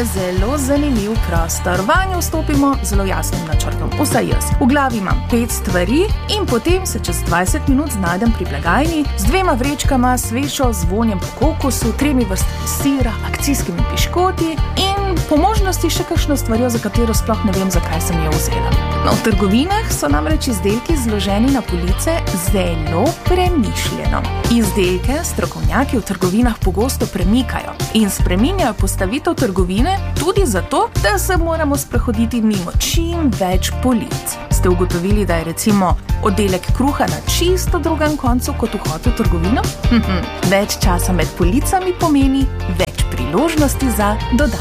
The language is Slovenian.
je zelo zanimiv prostor. Vanjo vstopimo z zelo jasnim načrtom, vsaj jaz. V glavi imam 5 stvari in potem se čez 20 minut znajdem pri blagajni z 2 vrečkama, svečo, z vonjem po kokosu, 3 vrstami sira, akcijskimi piškoti in po možnosti še kakšno stvarjo, za katero sploh ne vem, zakaj sem jo vzela. V trgovinah so namreč izdelki zloženi na police zelo premišljeno. Izdelke strokovnjaki v trgovinah pogosto premikajo in spreminjajo postavitev trgovine tudi zato, da se moramo sprehoditi mimo čim več polic. Ste ugotovili, da je recimo oddelek kruha na čisto drugem koncu kot vhod v trgovino? Več časa med policami pomeni več priložnosti za dodatne